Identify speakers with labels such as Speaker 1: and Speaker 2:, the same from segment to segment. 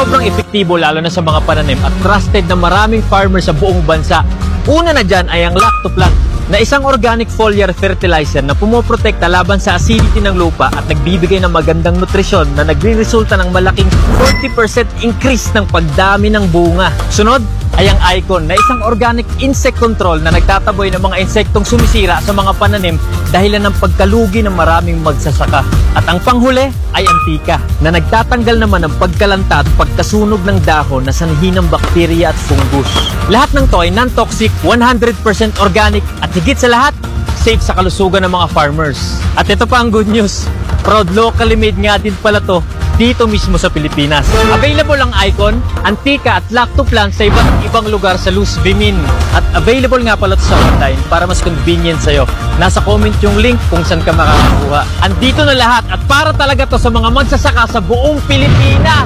Speaker 1: sobrang epektibo lalo na sa mga pananim at trusted na maraming farmers sa buong bansa. Una na dyan ay ang Lactoplan, na isang organic foliar fertilizer na pumoprotekta laban sa acidity ng lupa at nagbibigay ng magandang nutrisyon na nagre-resulta ng malaking 40% increase ng pagdami ng bunga. Sunod ay ang Icon, na isang organic insect control na nagtataboy ng mga insektong sumisira sa mga pananim dahilan ng pagkalugi ng maraming magsasaka. At ang panghuli ay Antika, na nagtatanggal naman ng pagkalanta at pagkasunog ng dahon na sanhi ng bakterya at fungus. Lahat ng to ay non-toxic, 100% organic at higit sa lahat, safe sa kalusugan ng mga farmers. At ito pa ang good news, proud locally made nga din pala to dito mismo sa Pilipinas. Available ang Icon, Antika at Lactoplan sa iba't ibang lugar sa Luz Bimin. At available nga pala to sa online para mas convenient sa'yo. Nasa comment yung link kung saan ka makakakuha. Andito na lahat at para talaga to sa mga magsasaka sa buong Pilipinas.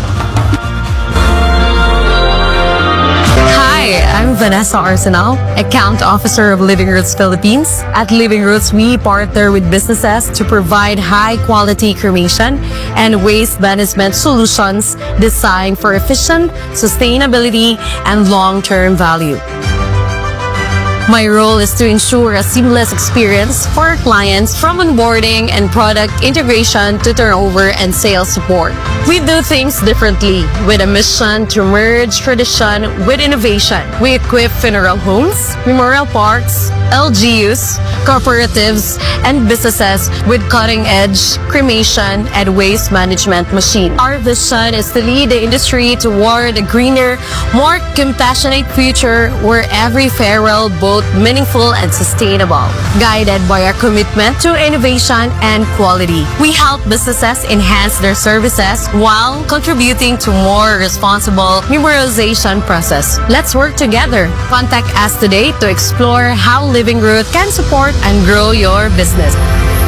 Speaker 2: Hi, I'm Vanessa Arsenal, Account Officer of Living Roots Philippines. At Living Roots, we partner with businesses to provide high-quality cremation and waste management solutions designed for efficient sustainability and long-term value. My role is to ensure a seamless experience for our clients, from onboarding and product integration to turnover and sales support. We do things differently with a mission to merge tradition with innovation. We equip funeral homes, memorial parks, LGUs, cooperatives, and businesses with cutting-edge cremation and waste management machines. Our vision is to lead the industry toward a greener, more compassionate future where every farewell both meaningful and sustainable, guided by our commitment to innovation and quality. We help businesses enhance their services while contributing to more responsible memorialization process. Let's work together. Contact us today to explore how Living Root can support and grow your business.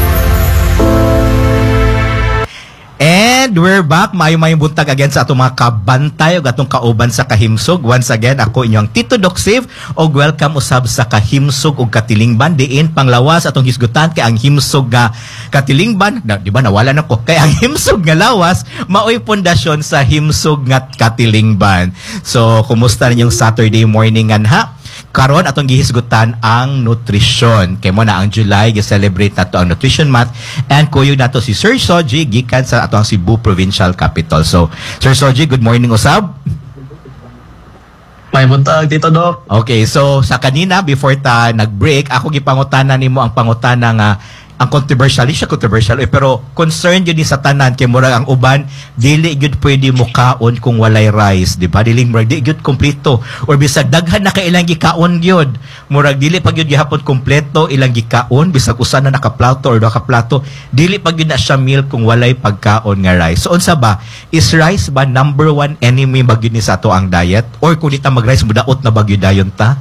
Speaker 3: And we're back. Mayo-mayong buntag again sa atong mga kabantay o atong kauban sa Kahimsog. Once again, ako inyong Tito Doc Save o welcome usab sa Kahimsog o Katilingban. Diin panglawas atong hisgutan kay ang himsog nga Katilingban. Di ba nawala na ko? Kay ang himsog nga lawas, maoy pundasyon sa himsog nga Katilingban. So, kumusta ninyong Saturday morning ha? Karon atong gihisgutan ang nutrisyon. Kay mo na ang July gi-celebrate nato ang Nutrition Month and kuyo nato si Sir Soji gikan sa atong Cebu Provincial Capital. So, Sir Soji, good morning usab.
Speaker 4: May buntag Tito Doc.
Speaker 3: Okay, so sa kanina before ta nag-break, ako gipangutana nimo ang pangutana nga ang controversial, siya controversial pero concerned yun sa tanan kay murag ang uban dili gyud pwede mo kaon kung walay rice, di ba? Dili murag di gyud kompleto or bisag daghan na kay ilang gikaon gyud murag dili pag gyud gihapon kompleto ilang gikaon bisag usa na nakaplato or nakaplato dili pag gyud na siya meal kung walay pagkaon nga rice. So unsa ba, is rice ba number one enemy ba gyud ni sa ato ang diet or kung di ta mag-rice mudaot na ba gyud dayon ta?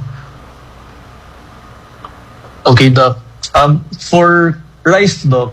Speaker 4: Okay, Doc. For rice, Doc,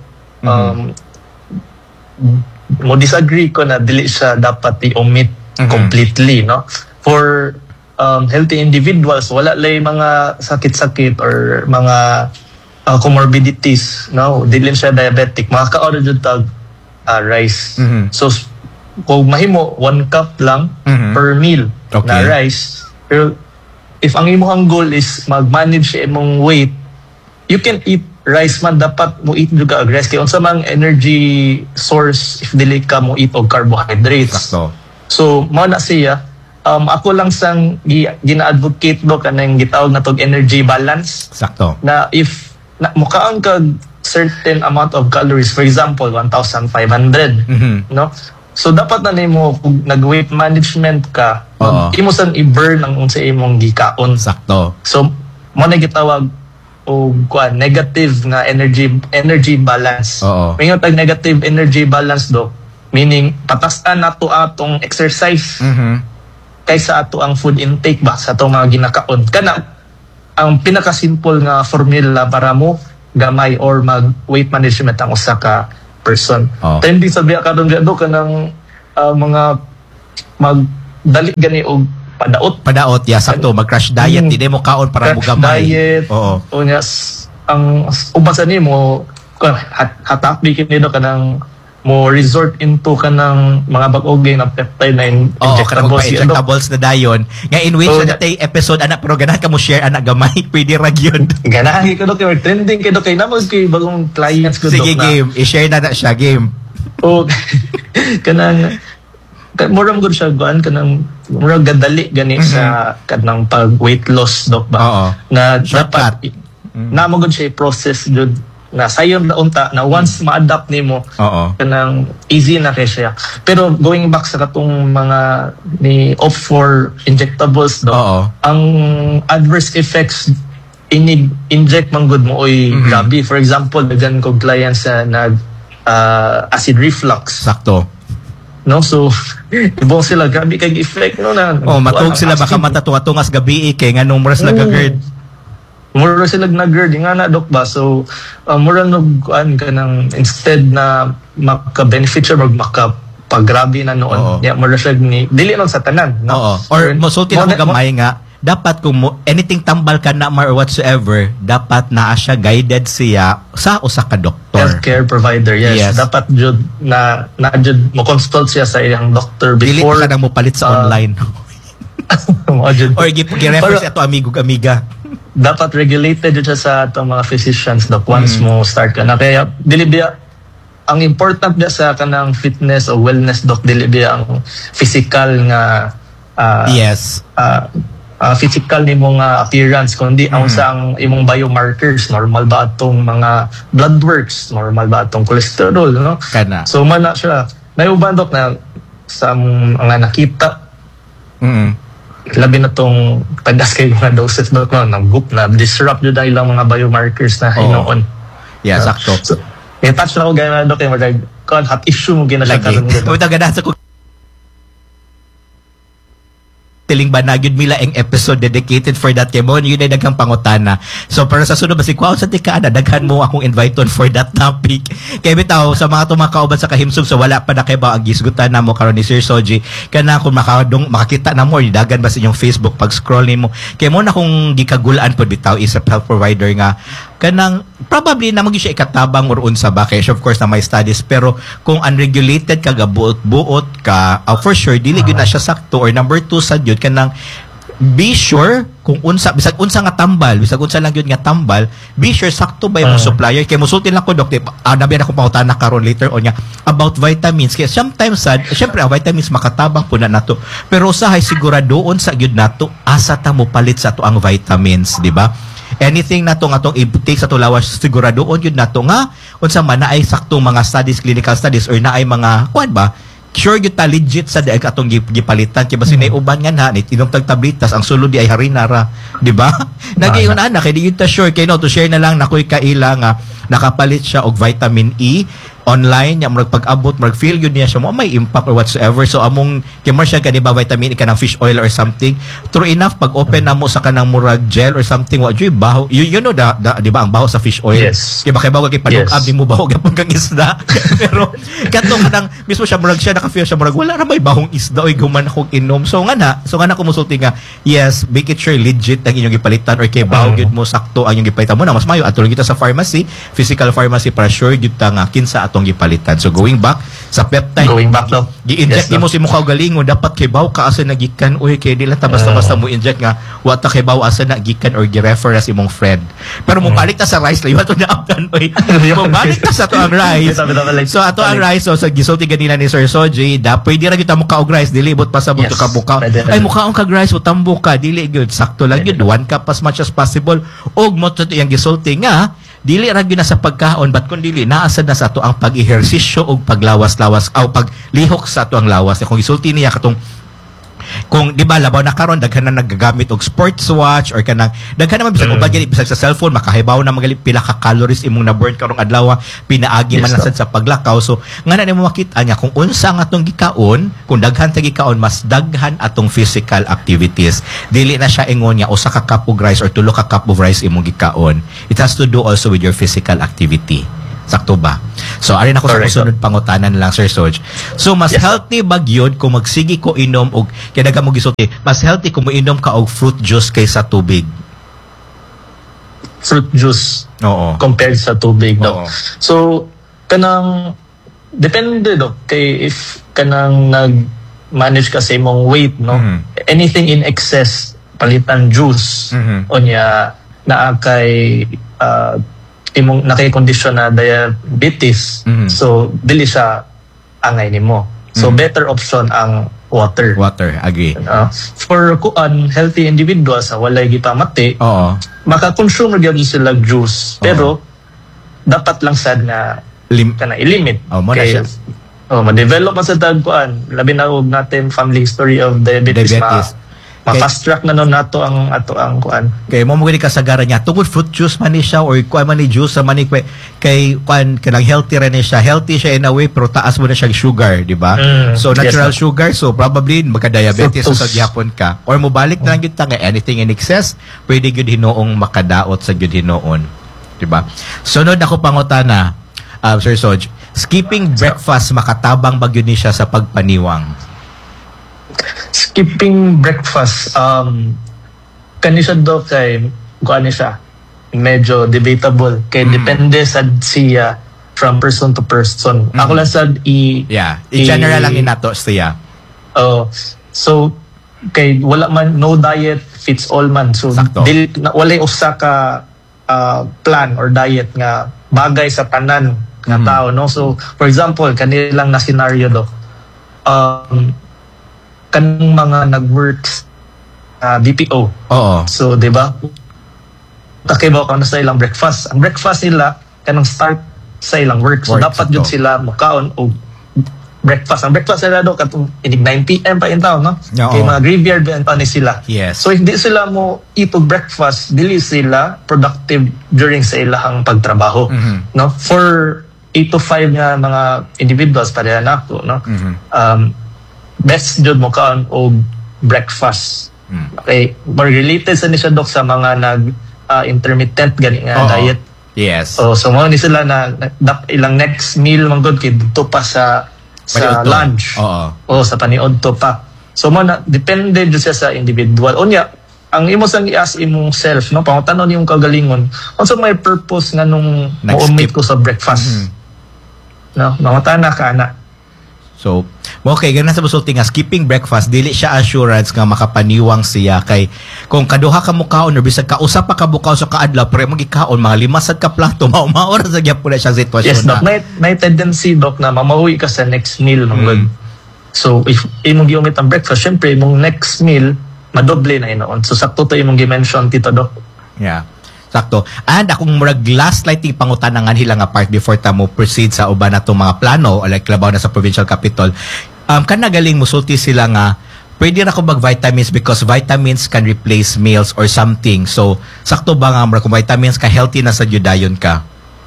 Speaker 4: mo disagree ko na dili siya dapat i-omit completely, no? For healthy individuals, wala lay mga sakit-sakit or mga comorbidities, no? Dili siya diabetic, makakaon jud tag rice. So kung mahimo 1 cup lang per meal na rice, pero if ang imong goal is mag-manage sa imong weight, you can eat rice man, dapat mo eat juga og rice kay unsa mang energy source if dili ka mo eat og carbohydrates.
Speaker 3: Sakto.
Speaker 4: So mao na siya. Ako lang sang gina-advocate do kanang gitawag na tog energy balance.
Speaker 3: Sakto.
Speaker 4: Na if mukaon ka certain amount of calories, for example 1,500, no? So dapat na nimo kung nag-weight management ka, imo sang i-burn ang unsa imong gikaon.
Speaker 3: Sakto.
Speaker 4: So mo na gitawag o negative nga energy balance. Mingon tag negative energy balance do, meaning patas-an nato atong exercise kaysa ato ang food intake ba sa atong mga ginakaon. Kana ang pinaka-simple nga formula para mo gamay or mag weight management ang usa ka person. Trending sa biya karon do kanang mga magdali gani og padaot
Speaker 3: sakto, mag-crash diet di mo kaon para mo gamay.
Speaker 4: Diet. O ang uban sa nimo hatak bikin nido kanang mo resort into kanang mga bag-ogay na peptide na
Speaker 3: kanang
Speaker 4: injectables.
Speaker 3: injectables na dayon. Nga in which
Speaker 4: Oh,
Speaker 3: na tay episode anak pero ganahan ka mo share anak gamay pwede ra gyud.
Speaker 4: Ganahan ko Dok, or trending kay Dok, kay namos kay bagong clients ko Dok
Speaker 3: Sige
Speaker 4: na.
Speaker 3: game, i-share na siya game.
Speaker 4: O kanang murang gud siya guan kanang murang gadali gani sa kanang pag weight loss Dok ba.
Speaker 3: Oo.
Speaker 4: Na
Speaker 3: Shortcut.
Speaker 4: dapat namo gud siya process jud na sayon na unta na once ma-adapt nimo
Speaker 3: Oo.
Speaker 4: kanang easy na kay siya. Pero going back sa katong mga ni opt for injectables do,
Speaker 3: Oo.
Speaker 4: ang adverse effects inject man gud mo oy grabe. For example, daghan ko clients na nag acid reflux,
Speaker 3: Sakto.
Speaker 4: no? So ibong sila grabe kay effect no na.
Speaker 3: Matug sila baka matatuwa-tungas gabi kay nga numerous nagagerd.
Speaker 4: Mura sila nag-GERD nga na Dok ba, so mura nag-kuan ka ng instead na maka-benefit siya maka-pagrabe na
Speaker 3: Oo.
Speaker 4: noon, mura siya ni dili lang sa tanan, no?
Speaker 3: Oo. Or mosulti na mo gamay nga dapat kung anything tambal ka na or whatsoever, dapat naa siya guided siya sa usa ka doktor.
Speaker 4: Healthcare provider, yes.
Speaker 3: Yes.
Speaker 4: Dapat jud na jud mo consult siya sa iyang doctor
Speaker 3: Dili
Speaker 4: before
Speaker 3: ka nang mo palit sa online.
Speaker 4: mo jud.
Speaker 3: Or gi-refer sa ato amigo-amiga.
Speaker 4: Dapat regulated jud siya sa atong mga physicians Dok once mo start ka na, kaya dili biya ang important biya sa kanang fitness o wellness Dok, dili biya ang physical nga
Speaker 3: Yes.
Speaker 4: physical ni mong appearance, kundi ang sa ang imong biomarkers, normal ba atong mga blood works, normal ba atong cholesterol, no?
Speaker 3: Kana.
Speaker 4: So man na siya. May uban Dok na sa mga nakita labi na tong tagas kay mga doses Dok no, na disrupt jud ang ilang mga biomarkers na hinoon.
Speaker 3: Yeah, sakto.
Speaker 4: So, touch na ko gaya Dok kay marag hot issue mo gina siya
Speaker 3: Lagi.
Speaker 4: karon Dok.
Speaker 3: Ito ganahan sa tiling ba na gyud mila ang episode dedicated for that kay mo yun ay daghang pangutana. So para sa sunod basi sa tika na daghan mo akong invite on for that topic. Kay bitaw sa mga tumakauban sa kahimsog so wala pa na kay ba ang gisgutan namo karon ni Sir Soji kana kung makakita na mo dagan ba sa inyong Facebook pag scroll nimo kay mo na kung gikagulaan pod bitaw is a health provider nga kanang probably na magi siya ikatabang or unsa ba kay of course na may studies pero kung unregulated ka gabuot-buot ka for sure dili gyud na siya sakto or number 2 sad yun kanang be sure kung unsa bisag unsa nga tambal bisag unsa lang gyud nga tambal be sure sakto ba yung supplier kay musulti lang ko Dok nabi na ko pangutana karon later on nga about vitamins kay sometimes sad syempre ang vitamins makatabang pud na nato pero usahay siguradoon sa gyud nato asa ta mo palit sa ato ang vitamins di ba anything nato nga tong i-take sa tulawas siguradoon yun nato nga unsa man na ay saktong mga studies clinical studies or na ay mga kuan ba sure gyud ta legit sa daig atong gipalitan kay basin uban nga na inom tag tablitas ang sulod di ay harinara di ba nagiyon ana kay di gyud ta sure kay no to share na lang nakoy kaila nga nakapalit siya og vitamin E online nya murag pag-abot murag feel yun niya siya mo may impact or whatsoever so among commercial ka di ba vitamin E kanang fish oil or something true enough pag open na mo sa kanang murag gel or something wa joy baho you know di ba ang baho sa fish oil
Speaker 4: Yes.
Speaker 3: kay ba kay bago kay paduk-ab
Speaker 4: Yes.
Speaker 3: di mo baho gyapon kang isda pero katong kanang mismo siya murag siya naka-feel siya murag wala ra may bahong isda oy guman akong inom so nga na kumusulti nga yes make it sure legit ang inyong gipalitan or kay baho gyud mo sakto ang inyong gipalitan mo na mas mayo atulong kita sa pharmacy physical pharmacy para sure gyud ta nga kinsa atong gipalitan so going back sa peptide
Speaker 4: Going back Dok.
Speaker 3: gi-inject
Speaker 4: Yes,
Speaker 3: nimo
Speaker 4: Dok.
Speaker 3: si mukha galingon dapat kay bawo ka asa nagikan oy kay dili ta basta-basta mo inject nga wa ta kay bawo asa nagikan or gi-refer as imong friend pero mo balik ta sa rice layo ato na aptan oy mo balik ta sa to ang rice so ato ang rice so sa gisulti ganina ni Sir Soji da pwede ra gyud ta mukha og rice dili but pasabot
Speaker 4: Yes.
Speaker 3: ka buka
Speaker 4: Pwede.
Speaker 3: ay mukha og kag rice utambo ka dili gyud sakto lang gyud one cup as much as possible og mo to yang gisulti nga dili ra gyud na sa pagkaon but kun dili naasad na sa ato ang pag-ehersisyo og paglawas-lawas o paglihok sa ato ang lawas kung isulti niya katong kung di ba labaw na karon daghan na nagagamit og sports watch or kanang daghan naman bisag ubad gani bisag sa cellphone makahibaw na magali pila ka calories imong na burn karong adlaw pinaagi man
Speaker 4: Yes,
Speaker 3: nasad sa paglakaw so ngana nimo makita nya kung unsa ang atong gikaon kung daghan ta gikaon mas daghan atong physical activities dili na siya ingon nga usa ka cup of rice or tulo ka cup of rice imong gikaon it has to do also with your physical activity sakto ba? So, arin ako
Speaker 4: Correct.
Speaker 3: sa sunod pangutanan lang, Sir Soj. So, mas
Speaker 4: Yes,
Speaker 3: healthy ba gyud kung magsigi ko inom og kaya daga mo gisulti, mas healthy kung moinom ka og fruit juice kaysa tubig.
Speaker 4: Fruit juice
Speaker 3: Oo.
Speaker 4: compared sa tubig
Speaker 3: Oo.
Speaker 4: Dok. So kanang depende Dok kay if kanang nag-manage ka sa imong weight, no? Anything in excess, palitan juice, o niya naa kay imong nakay-kondisyon na diabetes, so dili siya angay nimo. So better option ang water.
Speaker 3: Water, agree.
Speaker 4: For healthy individuals sa walay gipamati,
Speaker 3: Oo.
Speaker 4: maka-consume gyud sila juice, pero dapat lang sad nga kana i-limit.
Speaker 3: Mo na siya.
Speaker 4: Ma-develop man sa tagkuan, labi na og natin family history of diabetes. Ma-fast track na nun nato ang kuan.
Speaker 3: Kay mo mo ka sagara niya tungod fruit juice man ni siya or kuan man ni juice man ni kay kuan kanang healthy rin siya. Healthy siya in a way pero taas mo na siya sugar, di ba? So natural sugar, so probably magka-diabetes sa gyapon ka. Or mo balik na lang gyud ta nga anything in excess, pwede gyud hinoong makadaot sa gyud hinoon. Di ba? Sunod ako pangutana, Sir Soj, skipping breakfast makatabang ba gyud ni siya sa pagpaniwang?
Speaker 4: Skipping breakfast, kanisa do kay kuan siya medyo debatable kay depende sa siya from person to person. Ako lang sad
Speaker 3: i-general lang inato siya.
Speaker 4: So kay wala man, no diet fits all man, so walay usa ka plan or diet nga bagay sa tanan nga tao, no? So for example kanilang na scenario do, kanang mga nag-works BPO.
Speaker 3: Oo.
Speaker 4: So, di ba? Takibaw ka na sa ilang breakfast. Ang breakfast nila, kanang start sa ilang work. So, dapat yun sila mukaon o breakfast. Ang breakfast nila do, katong inig 9 p.m. pa in town, no? Kaya mga graveyard pa ni sila.
Speaker 3: Yes.
Speaker 4: So, hindi sila mo itog breakfast, dili sila productive during sa ilahang pagtrabaho. No? For 8 to 5 nga mga individuals, pareha na ako, no? Best jud mo kaon og breakfast. Okay, more related sa ni siya Dok sa mga intermittent gani nga diet.
Speaker 3: Yes.
Speaker 4: So mo ni sila na ilang next meal man gud kay dito pa sa lunch. Sa paniod to pa. So mo na depende jud siya sa individual. Unya ang imo sang i-ask imong self, no, pangutanon imong kagalingon, unsa may purpose nga nung mo-omit ko sa breakfast. No, mangutana ka na.
Speaker 3: So, okay, ganun sa busulti nga, skipping breakfast, dili siya assurance nga makapaniwang siya kay kung kaduha ka mukaon or bisag ka usa pa ka bukaw sa kaadlaw pero magikaon mga limasad ka plato mao-maor sa gyapon na siyang sitwasyon.
Speaker 4: Yes, Doc, may tendency Doc na mamawi ka sa next meal ng So if imong giumit ang breakfast, syempre imong next meal madoble na inoon. So sakto to imong gi-mention Tito Doc.
Speaker 3: Yeah. Sakto. And akong murag last lighting pangutanangan hila nga part before ta mo proceed sa uban natong mga plano o like labaw na sa provincial capital. Kanagaling musulti sila nga pwede na ko mag-vitamins because vitamins can replace meals or something. So, sakto ba nga murag kung vitamins ka healthy na sa judayon ka?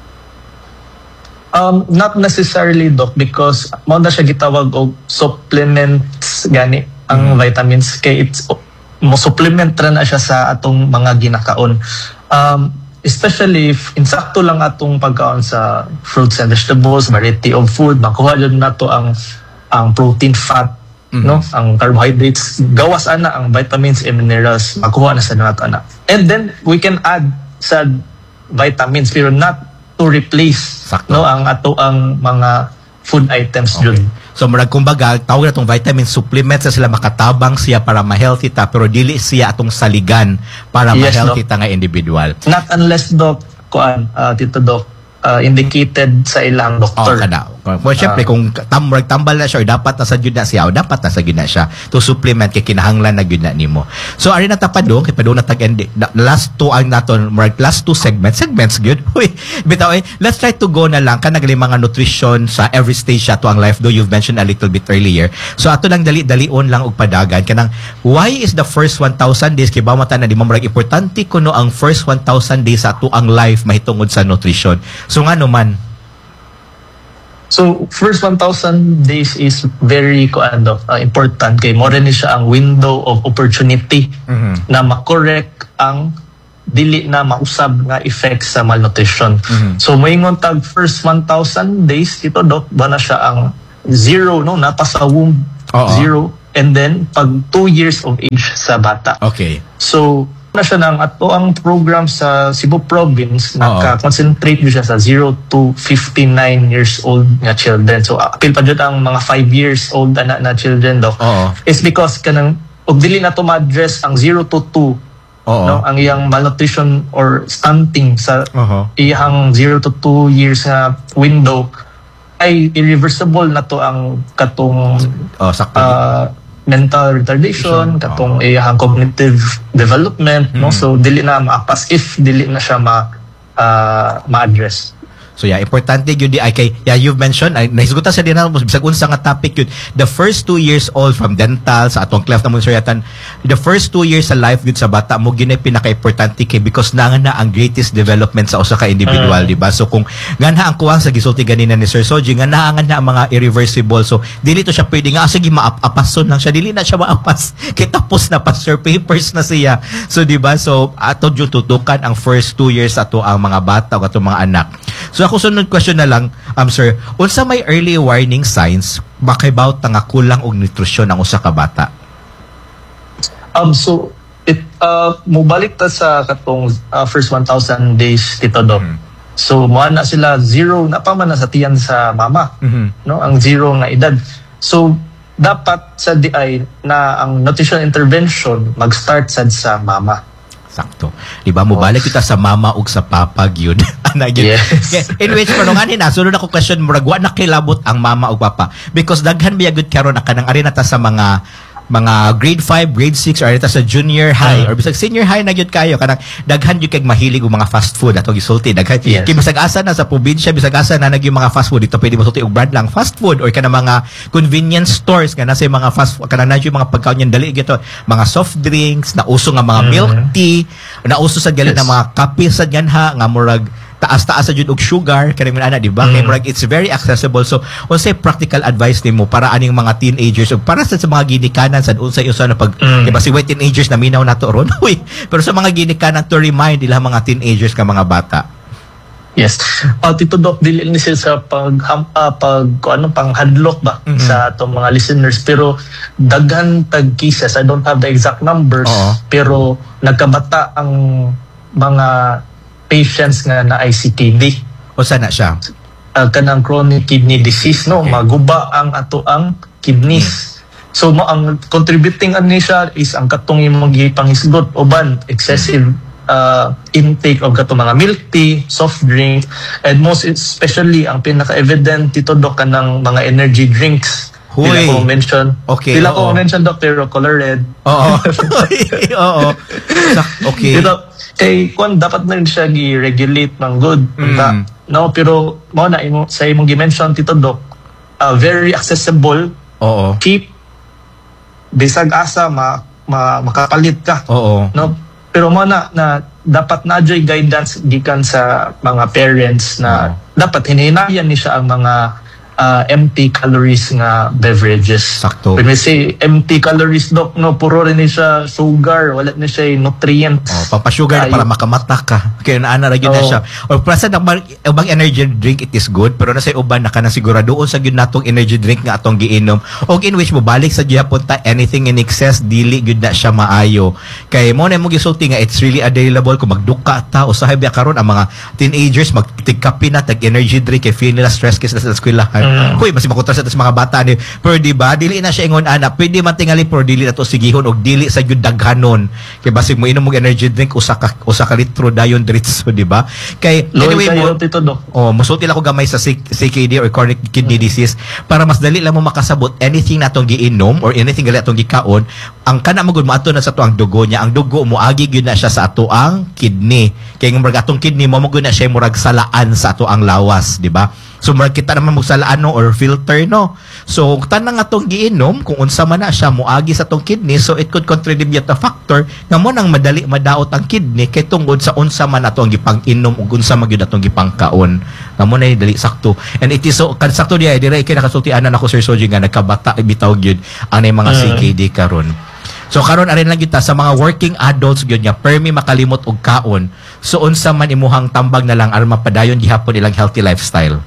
Speaker 4: Not necessarily Doc because mo na siya gitawag og supplements gani ang vitamins kay it's mo supplement ra na siya sa atong mga ginakaon. Especially if insakto lang atong pagkaon sa fruits and vegetables, variety of food, makuha jud nato ang protein, fat, no, ang carbohydrates, gawas ana ang vitamins and minerals, makuha na sa nato ana. And then we can add sa vitamins pero not to replace no ang mga food items jud.
Speaker 3: So murag kumbaga tawag na tong vitamin supplements sa sila makatabang siya para ma-healthy ta pero dili siya atong saligan para ma-healthy ta nga individual.
Speaker 4: Not unless Doc Tito Doc indicated sa ilang doktor.
Speaker 3: Well, syempre kung tambal na siya or dapat na sa gyud na siya o dapat na sa gyud na siya to supplement kay kinahanglan na gyud na nimo. So ari na tapadong kay padung na tag-end last two ang naton last two segments gyud. Uy, bitaw let's try to go na lang kanang mga nutrition sa every stage to ang life do you've mentioned a little bit earlier. So ato lang dali-dalion lang og padagan kanang why is the first 1,000 days kay bawata na di mo murag importante kuno ang first 1,000 days sa ato ang life mahitungod sa nutrition. So nga naman
Speaker 4: So, first 1,000 days is very important kay more ni siya ang window of opportunity na makorek ang dili na mausab nga effects sa malnutrition. So, moingon tag first 1,000 days ito Doc, ba na siya ang zero, no? Napasa womb, zero. And then, pag 2 years of age sa bata.
Speaker 3: Okay.
Speaker 4: So, na siya ng ato ang program sa Cebu Province, naka-concentrate siya sa 0 to 59 years old nga children. So apil pa jud ang mga 5 years old na children daw. It's because kanang og dili na to ma-address ang 0 to 2, no, ang iyang malnutrition or stunting sa iyang 0 to 2 years nga window ay irreversible na to ang katong mental retardation, katong iyang cognitive development, no, so dili na maapas if dili na siya ma-address.
Speaker 3: So importante yun di ay kay you've mentioned ay nahisgutan sa dinal mo bisag unsa nga topic yun, the first 2 years old from dental sa atong cleft na mo suryatan, the first 2 years sa life yun sa bata mo gyud pinaka-importante kay because nangan na ang greatest development sa usa ka individual, di ba? So kung nganha ang kuwang sa gisulti ganina ni Sir Soji nga naangan na ang mga irreversible, so dili to siya pwede nga sige maapason lang siya, dili na siya maapas kay tapos na pa sir papers na siya. So di ba, so ato jud tutukan ang first 2 years ato ang mga bata o ato mga anak. So ako sunod question na lang, sir, unsa may early warning signs makaibaw nga kulang og nutrisyon ang usa ka bata?
Speaker 4: So it mobalik ta sa katong first 1,000 days Tito Doc. So mo na sila 0 na pa man na sa tiyan sa mama, no, ang 0 nga edad. So dapat sa DI na ang nutrition intervention mag-start sad sa mama.
Speaker 3: Sakto. Di ba, mubalik kita sa mama ug sa papa gyud.
Speaker 4: Yes.
Speaker 3: In which panunganin na sunod ako question murag wa na kilabot ang mama ug papa because daghan biya gud karon na kanang ari na ta sa mga grade 5, grade 6 or ita sa junior high or bisag senior high na gyud kayo kanang daghan gyud kay mahilig og mga fast food ato gisulti daghan kay bisag asa na sa probinsya bisag asa na nagyo mga fast food dito pwede mo sulti og brand lang fast food or kanang mga convenience stores nga nasa mga fast food kanang nagyo mga pagkaon yan dali gito mga soft drinks na uso nga mga milk tea na uso sa galit na mga kape sa ganha nga murag taas-taas sa jud og sugar kanang ana di ba kay murag it's very accessible. So unsay practical advice nimo para aning mga teenagers o para sa mga ginikanan sa unsay usa na pag kay basi way teenagers na minaw nato ron pero sa mga ginikanan to remind ilang mga teenagers ka mga bata?
Speaker 4: Yes. Tito Doc, dili ni sila sa panghadlok ba sa atong mga listeners, pero daghan tag cases, I don't have the exact numbers, pero nagkabata ang mga patients nga na ICKD.
Speaker 3: O sana siya?
Speaker 4: Kanang chronic kidney disease, no? Maguba ang ato ang kidneys. So ang contributing ani siya is ang katong imong gipangisgot uban excessive intake of katong mga milk tea, soft drink, and most especially ang pinaka-evident Tito Doc kanang mga energy drinks. Pila ko mention.
Speaker 3: Okay.
Speaker 4: Pila ko mention Doc pero color red.
Speaker 3: Oo. Okay.
Speaker 4: Dito, kung dapat na rin siya gi-regulate ng good. No, pero mo na sa imong gi-mention Tito Doc, very accessible, cheap, bisag asa makapalit ka. No? Pero mo na dapat na adjay guidance gikan sa mga parents na dapat hinahinayan ni siya ang mga empty calories nga beverages.
Speaker 3: Sakto.
Speaker 4: When we say empty calories, Doc, no, puro rin siya sugar, wala na siya nutrients.
Speaker 3: Pampasugar na para makamata ka. Kaya naana rin na siya. O prasa na bang energy drink, it is good, pero nasa uban na ka na siguradoon sa gyud natong energy drink nga atong giinom. O in which mo balik sa gihapon ta anything in excess, dili gyud na siya maayo. Kay mo na mo gisulti nga it's really available kung magduka ta o sahay biya karon ang mga teenagers magtigkapi na tag energy drink kay feel nila stress kasi sa eskwelahan. Hoy, mas makontra sa mga bata ni. Pero di ba, dili na siya ingon ana, pwede man tingali pero dili na to sigihon og dili sa gyud daghanon. Kay basig mo inom og energy drink usa ka litro dayon diretso, di ba? Kay anyway mo
Speaker 4: Tito Doc.
Speaker 3: musulti lang ko gamay sa CKD or chronic kidney disease para mas dali lang mo makasabot anything natong giinom or anything gali atong gikaon. Ang kana magud maato na sa to ang dugo niya. Ang dugo mo agi gyud na siya sa ato ang kidney. Kay ng atong kidney mo magud na siya murag salaan sa ato ang lawas, di ba? So murag kita naman magsalaan no or filter no. So tanang atong giinom kung unsa man na siya moagi sa atong kidney, so it could contribute a factor nga mo nang madali madaot ang kidney kay tungod sa unsa man ato ang gipang-inom ug unsa man gyud atong gipangkaon. Nga mo na dali sakto. And it is so sakto diay dire kay nakasultianan ako Sir Soji nga nagkabata bitaw gyud ang mga CKD karon. So karon arin lang kita sa mga working adults gyud nga permi makalimot og kaon. So unsa man imuhang tambag na lang aron mapadayon gihapon ilang healthy lifestyle?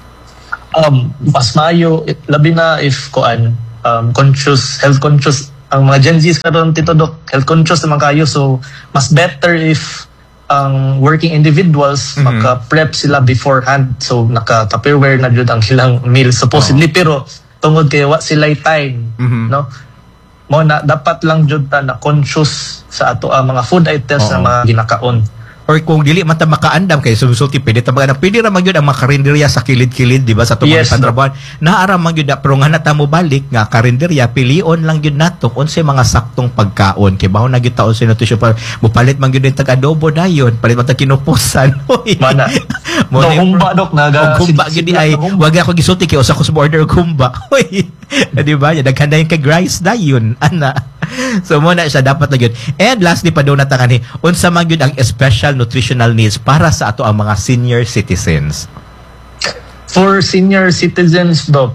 Speaker 4: Mas mayo labi na if health conscious ang mga Gen Zs karon Tito Doc, health conscious naman kayo, so mas better if ang working individuals maka-prep sila beforehand, so naka-Tupperware na jud ang ilang meal supposedly, pero tungod kay wa sila time, no, mo na dapat lang jud ta na conscious sa ato ang mga food items na mga ginakaon.
Speaker 3: Or kung dili man ta makaandam kay sumusulti pwede ta magana, pwede ra man gyud ang mga karinderya sa kilid-kilid, di ba, sa tumang
Speaker 4: Yes,
Speaker 3: tandrabuan naara man gyud pero nga nata mo balik nga karinderya pilion lang gyud nato unsay mga saktong pagkaon kay baho na gyud ta unsay nutrition para mupalit man gyud tag adobo dayon, palit man ta kinupusan. Uy.
Speaker 4: Mana
Speaker 3: Mo
Speaker 4: no,
Speaker 3: na yung-
Speaker 4: humba Doc naga
Speaker 3: Og humba gyud di ay wag ako gisulti kay usa ko sa order og humba. Uy. Di ba? Ya daghanda yung kay rice dayon ana. So mo na siya dapat na gyud. And lastly pa daw natangani unsa man gyud ang special nutritional needs para sa ato ang mga senior citizens.
Speaker 4: for senior citizens Doc,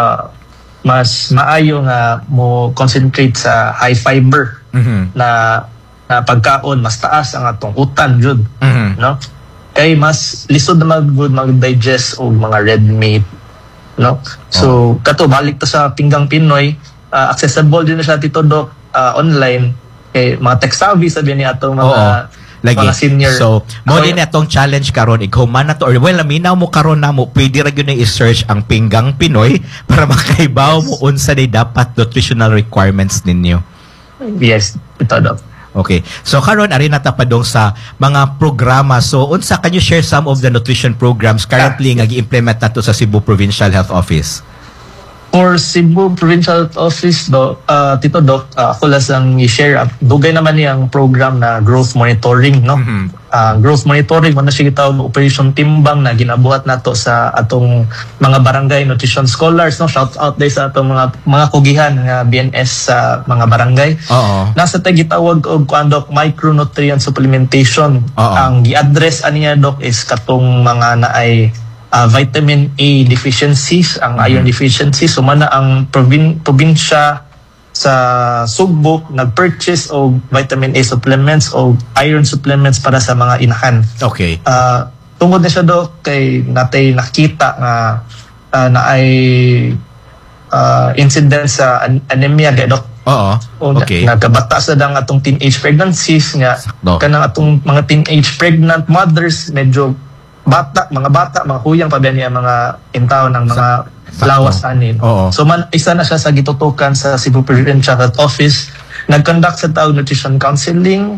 Speaker 4: mas maayo nga mo concentrate sa high fiber na pagkaon, mas taas ang atong utan jud, no, kay mas lisod na mag-digest og mga red meat, no, so kato balik to sa pinggang Pinoy, accessible din na siya Tito Doc, online, kay mga tech savvy sabi ni atong mga
Speaker 3: lagi.
Speaker 4: mga senior.
Speaker 3: So, mo din atong challenge karon ikaw man na to, or well, minaw mo karon na mo, pwede ra gyud na i-search ang pinggang Pinoy para makaibaw mo unsa day dapat nutritional requirements ninyo.
Speaker 4: Yes, Tito Doc.
Speaker 3: Okay. So karon ari na ta padong sa mga programa. So unsa, can you share some of the nutrition programs currently nga gi-implement nato sa Cebu Provincial Health Office?
Speaker 4: For Cebu Provincial Office, Tito Doc, ako lang i-share. Dugay naman niyang program na growth monitoring, no? Growth monitoring, wala siya gitawag Operation Timbang na ginabuhat nato sa atong mga barangay nutrition scholars, no? Shout out day sa atong mga kugihan nga BNS sa mga barangay.
Speaker 3: Oo.
Speaker 4: Nasa tayo gitawag og kuan Doc, micronutrient supplementation.
Speaker 3: Oo.
Speaker 4: Ang gi-address aniya Doc is katong mga naay vitamin A deficiencies, ang iron deficiency. So mana ang probinsya sa Sugbo nag-purchase og vitamin A supplements o iron supplements para sa mga inahan.
Speaker 3: Okay.
Speaker 4: Tungod na siya Doc kay natay nakita nga naay incidence sa anemia kay Doc.
Speaker 3: Oo. Okay.
Speaker 4: Nagkabata sa dang atong teenage pregnancies nga
Speaker 3: Sakto.
Speaker 4: kanang atong mga teenage pregnant mothers medyo mga bata, mga huyang pa ba niya mga intaw ng mga
Speaker 3: Sakto.
Speaker 4: lawas anin.
Speaker 3: Oo.
Speaker 4: So isa na siya sa gitutukan sa Cebu Provincial Health Office. Nag-conduct sa tawag nutrition counseling.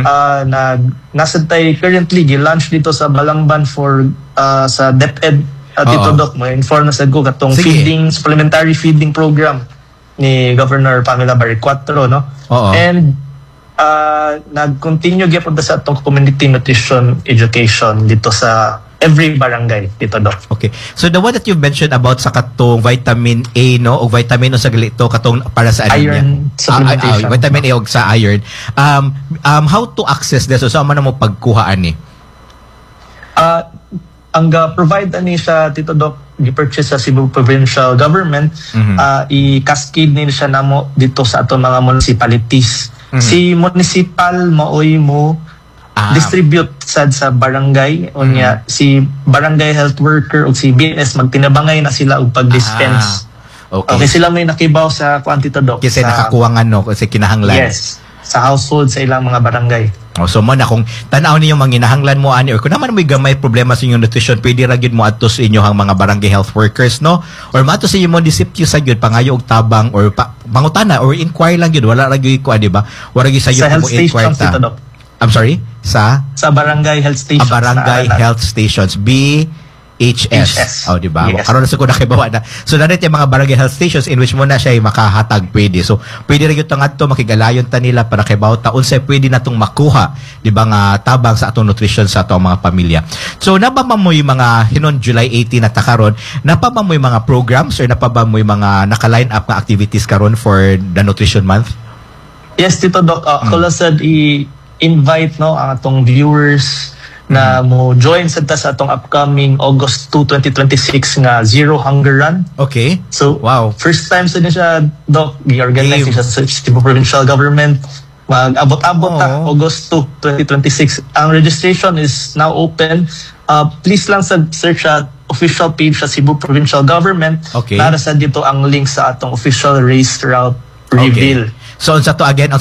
Speaker 4: Nasa tayo currently gi-launch dito sa Balangban for sa DepEd Tito
Speaker 3: Oo.
Speaker 4: Doc. May inform na sa go katong
Speaker 3: Sige.
Speaker 4: supplementary feeding program ni Governor Pamela Barriquatro, no?
Speaker 3: Oo.
Speaker 4: And nag-continue gyapon sa atong community nutrition education dito sa every barangay dito Doc.
Speaker 3: Okay. So the one that you mentioned about sa katong vitamin A, no, o vitamin o sa galito katong para sa anemia.
Speaker 4: Iron supplementation.
Speaker 3: Vitamin A og sa iron. How to access this? So saan man mo pagkuhaan ni?
Speaker 4: Ang provide ani siya Tito Doc, gi-purchase sa Cebu Provincial Government, i-cascade ni siya namo dito sa atong mga municipalities. Si municipal maoy mo distribute sad sa barangay unya si barangay health worker o si BNS magtinabangay na sila og pag-dispense. Okay, sila may nakibaw sa quantity Doc.
Speaker 3: Kasi nakakuwangan, no, kasi kinahanglan.
Speaker 4: Yes, sa household sa ilang mga barangay.
Speaker 3: So mo na kung tanaw ninyo manginahanglan mo ani or kung naman may gamay problema sa inyong nutrition, pwede ra gyud mo adto sa inyong mga barangay health workers, no, or maato sa inyong munisipyo sa gyud pangayo og tabang or mangutana or inquire lang gyud, wala ra gyud ko di ba, wala gyud sa
Speaker 4: Sa
Speaker 3: iyo
Speaker 4: health
Speaker 3: mo inquire
Speaker 4: stations
Speaker 3: ta.
Speaker 4: dito Doc.
Speaker 3: I'm sorry, sa
Speaker 4: Barangay health stations.
Speaker 3: barangay
Speaker 4: na-
Speaker 3: health stations, BHS.
Speaker 4: HS.
Speaker 3: Oh, di ba?
Speaker 4: Yes.
Speaker 3: Karon na sa ko nakibawa na. So narit yung mga barangay health stations in which mo na siya ay makahatag pwede. So pwede rin yung tangat to, makigalayon ta nila para kibaw ta unsay pwede natong makuha, di ba, nga tabang sa atong nutrition sa atong mga pamilya. So napaba mo yung mga hinon July 18 na takaron, napaba mo yung mga programs or napaba mo yung mga naka-line up na activities karon for the Nutrition Month?
Speaker 4: Yes, Tito Doc. Ako lang sad i-invite no ang atong viewers na mo join sa atong upcoming August 2, 2026 nga Zero Hunger Run.
Speaker 3: Okay.
Speaker 4: So,
Speaker 3: Wow.
Speaker 4: first time sa siya, Doc, i-organize
Speaker 3: Game.
Speaker 4: siya sa Cebu Provincial Government. Mag-abot-abot ta,
Speaker 3: Oo.
Speaker 4: August 2, 2026. Ang registration is now open. Please lang search sa official page sa Cebu Provincial Government.
Speaker 3: Okay.
Speaker 4: Para sa dito ang link sa atong official race route reveal.
Speaker 3: So unsa to again